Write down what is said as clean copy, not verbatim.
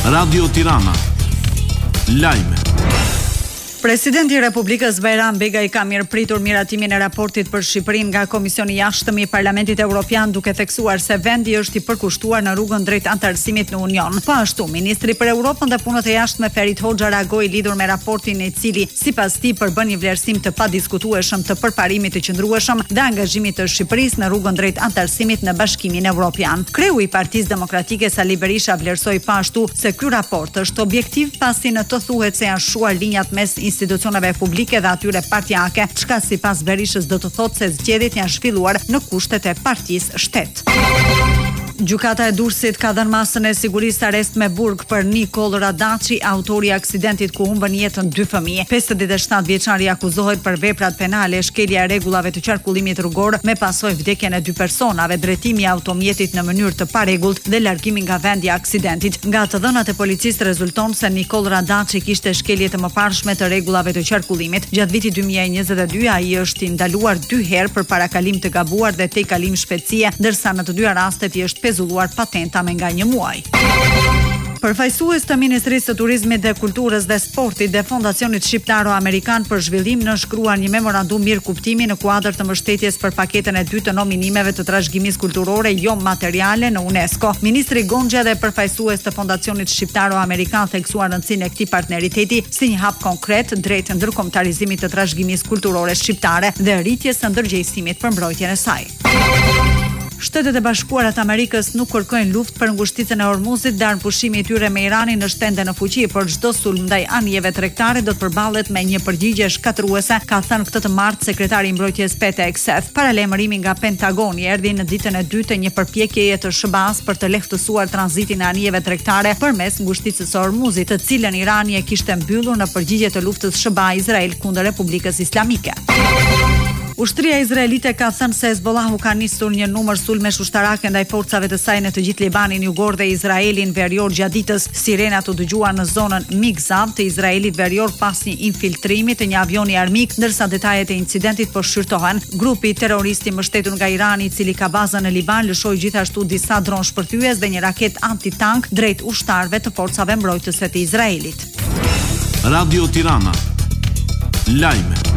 Radio Tirana. Lajme. Presidenti i Republikës Bajram Begaj ka mirëpritur miratimin e raportit për Shqipërinë nga Komisioni i Jashtëm i Parlamentit Evropian, duke theksuar se vendi është i përkushtuar në rrugën drejt anëtarësimit në Union. Po ashtu, ministri për Europën dhe punët e jashtme Ferit Hoxha reagoi lidhur me raportin i cili sipas tij përbën një vlerësim të padiskutueshëm të përparimit të qëndrueshëm dhe angazhimit të Shqipërisë në rrugën drejt anëtarësimit në Bashkimin Evropian. Kreu i Partisë Demokratike Sali Berisha vlerësoi po ashtu se ky raport është objektiv pasi në të thuhet se janë shuar linjat mes institucioneve publike dhe atyre partijake, çka sipas Berishës do të thotë se zgjedhjet janë zhvilluar në kushtet e partisë shtet. Gjykata e Durrësit ka dhënë masën e sigurisë arrest me burg për Nikol Radaçi, autori i aksidentit ku humbën jetën 2 fëmijë. 57 vjeçari akuzohet për veprat penale, shkelja e rregullave të qarkullimit rrugor me pasojë vdekjen e 2 personave, drejtimi i automjetit në mënyrë të parregullt dhe largimi nga vendi i aksidentit. Nga të dhënat e policisë rezulton se Nikol Radaçi kishte shkelje të mëparshme të rregullave të qarkullimit. Gjatë vitit 2022 ai është ndaluar 2 herë për parakalim të gabuar dhe tejkalim shpejtësie, ndërsa në të dyja rastet i është pezulluar patenta me nga 1 muaj. Përfaqësues të Ministrisë së Turizmit dhe Kulturës dhe Sportit dhe Fondacionit Shqiptaro-Amerikan për Zhvillim nënshkruan një memorandum mirëkuptimi në kuadër të mbështetjes për paketën e 2 të nominimeve të trashëgimisë kulturore jo materiale në UNESCO. Ministri Gonxha dhe përfaqësues të Fondacionit Shqiptaro-Amerikan theksuan rëndësinë e këtij partneriteti si një hap konkret drejt ndërkombëtarizimit të trashëgimisë kulturore shqiptare dhe rritjes së ndërgjegjësimit për mbrojtjen e saj. Shtetet e Bashkuara të Amerikës nuk kërkojnë luftë për ngushticën e Hormuzit dhe armpushimi i tyre me Iranin në shtende në fuqi, por çdo sulm ndaj anijeve tregtare do të përballet me një përgjigje shkatërruese, ka thënë këtë të martë sekretari i mbrojtjes Pete Hegseth. Paralajmërimi nga Pentagoni erdhi në ditën e dytë të një përpjekjeje të SBA-s për të lehtësuar tranzitin e anijeve tregtare përmes ngushticës së Hormuzit, të cilën Irani e kishte mbyllur në përgjigje të luftës SBA-Izrael kundër Republikës Islamike. Ushtria izraelite ka thënë se Hezbollahu ka nisur një numër sulmesh ushtarake ndaj forcave të saj në të gjithë Libanin jugor dhe Izraelin verior gjatë ditës. Sirenat u dëgjuan në zonën Migzav të Izraelit verior pas një infiltrimi të një avioni armik, ndërsa detajet e incidentit po shqyrtohen. Grupi terrorist i mbështetur nga Irani, i cili ka bazën në Liban, lëshoi gjithashtu disa dronë shpërthyes dhe një raket antitank drejt ushtarëve të forcave mbrojtëse të Izraelit. Radio Tirana. Lajme.